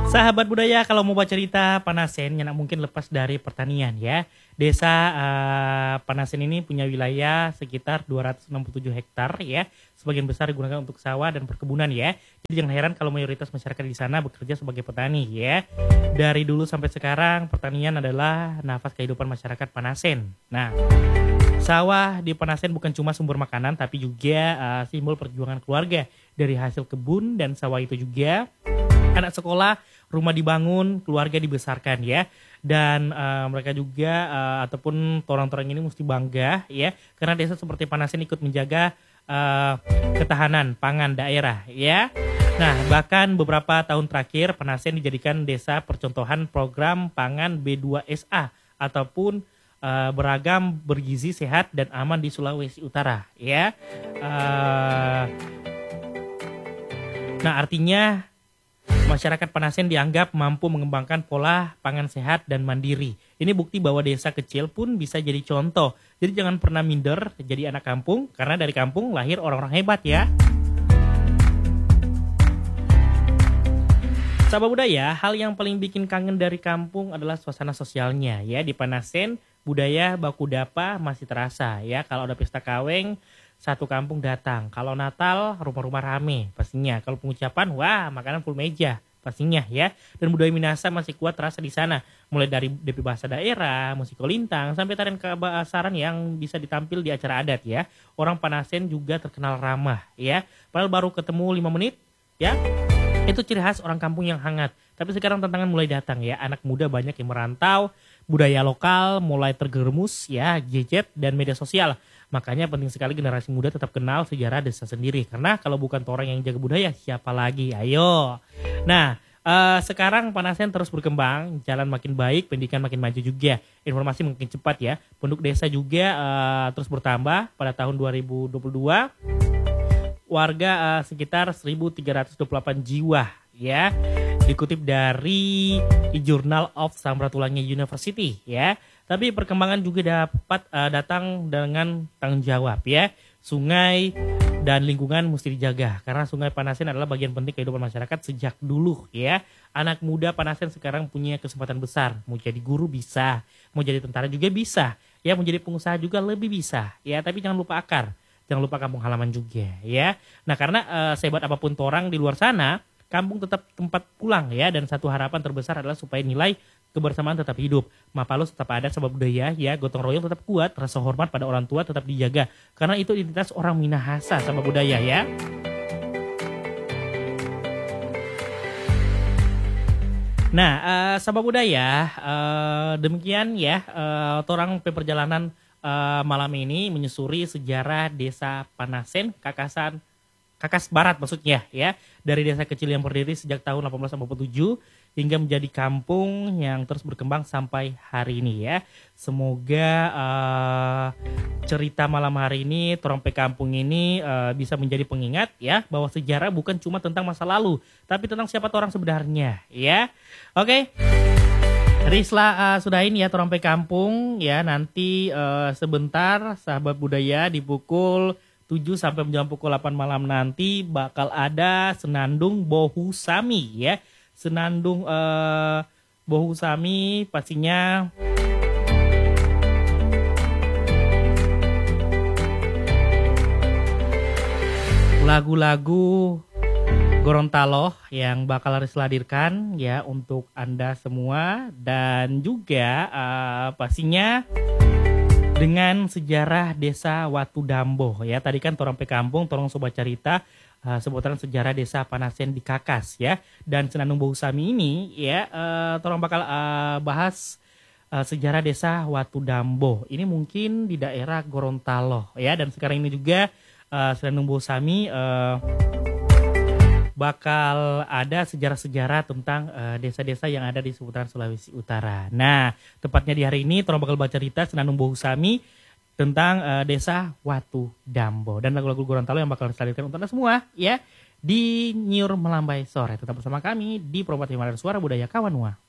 Sahabat budaya, kalau mau baca cerita Panasen yang mungkin lepas dari pertanian ya. Desa Panasen ini punya wilayah sekitar 267 hektar ya. Sebagian besar digunakan untuk sawah dan perkebunan ya. Jadi jangan heran kalau mayoritas masyarakat di sana bekerja sebagai petani ya. Dari dulu sampai sekarang pertanian adalah nafas kehidupan masyarakat Panasen. Nah, sawah di Panasen bukan cuma sumber makanan tapi juga simbol perjuangan keluarga. Dari hasil kebun dan sawah itu juga anak sekolah, rumah dibangun, keluarga dibesarkan ya. Dan mereka juga ataupun orang-orang ini mesti bangga ya. Karena desa seperti Panasen ikut menjaga ketahanan pangan daerah ya. Nah, bahkan beberapa tahun terakhir Panasen dijadikan desa percontohan program pangan B2SA ataupun beragam, bergizi, sehat dan aman di Sulawesi Utara ya. Nah, artinya masyarakat Panasen dianggap mampu mengembangkan pola pangan sehat dan mandiri. Ini bukti bahwa desa kecil pun bisa jadi contoh. Jadi jangan pernah minder jadi anak kampung, karena dari kampung lahir orang-orang hebat ya. Sahabat budaya, hal yang paling bikin kangen dari kampung adalah suasana sosialnya ya. Di Panasen, budaya baku dapa masih terasa ya. Kalau ada pesta kaweng, satu kampung datang. Kalau Natal, rumah-rumah rame pastinya. Kalau pengucapan, wah, makanan full meja pastinya ya. Dan budaya Minahasa masih kuat terasa di sana. Mulai dari DP bahasa daerah, musik kolintang, sampai tarian kebasaran yang bisa ditampil di acara adat ya. Orang Panasen juga terkenal ramah ya. Padahal baru ketemu 5 menit ya. Itu ciri khas orang kampung yang hangat. Tapi sekarang tantangan mulai datang ya. Anak muda banyak yang merantau, budaya lokal mulai tergermus ya, gadget dan media sosial. Makanya penting sekali generasi muda tetap kenal sejarah desa sendiri. Karena kalau bukan orang yang jaga budaya, siapa lagi? Ayo. Nah, sekarang Panasen terus berkembang, jalan makin baik, pendidikan makin maju juga. Informasi makin cepat ya. Penduduk desa juga terus bertambah. Pada tahun 2022, warga sekitar 1.328 jiwa ya. Dikutip dari Journal of Samratulangi University ya. Tapi perkembangan juga dapat datang dengan tanggung jawab ya. Sungai dan lingkungan mesti dijaga karena Sungai Panasen adalah bagian penting kehidupan masyarakat sejak dulu ya. Anak muda Panasen sekarang punya kesempatan besar. Mau jadi guru bisa, mau jadi tentara juga bisa, ya mau jadi pengusaha juga lebih bisa. Ya, tapi jangan lupa akar. Jangan lupa kampung halaman juga ya. Nah, karena sehebat apapun orang di luar sana, kampung tetap tempat pulang ya. Dan satu harapan terbesar adalah supaya nilai kebersamaan tetap hidup. Mapalus tetap ada sebab budaya ya. Gotong royong tetap kuat. Rasa hormat pada orang tua tetap dijaga. Karena itu identitas orang Minahasa sama budaya ya. Nah, sahabat budaya, demikian ya torang perjalanan malam ini menyusuri sejarah desa Panasen, Kakas Barat maksudnya ya. Dari desa kecil yang berdiri sejak tahun 1847 hingga menjadi kampung yang terus berkembang sampai hari ini ya. Semoga cerita malam hari ini, Torompe Kampung ini bisa menjadi pengingat ya. Bahwa sejarah bukan cuma tentang masa lalu, tapi tentang siapa orang sebenarnya ya. Oke. Risla sudahin ya Torompe Kampung ya. Nanti sebentar sahabat budaya di pukul 7 sampai jam pukul 8 malam nanti bakal ada Senandung Bohusami ya. Senandung Bohusami pastinya lagu-lagu Gorontalo yang bakal Risla hadirkan ya untuk Anda semua. Dan juga pastinya dengan sejarah desa Watu Dambo ya. Tadi kan Torompe Kampung, Torong Sobat Carita seputaran sejarah desa Panasen di Kakas ya. Dan Senandung Bohusami ini ya Torong bakal bahas sejarah desa Watu Dambo. Ini mungkin di daerah Gorontalo ya. Dan sekarang ini juga Senandung Bohusami bakal ada sejarah-sejarah tentang desa-desa yang ada di seputaran Sulawesi Utara. Nah, tepatnya di hari ini Torong bakal baca cerita Senandung Bohusami tentang desa Watu Dambo dan lagu-lagu Gorontalo yang bakal disajikan untuk Anda semua ya di Nyiur Melambai Sore. Tetap bersama kami di Properti Suara Budaya Kawanua.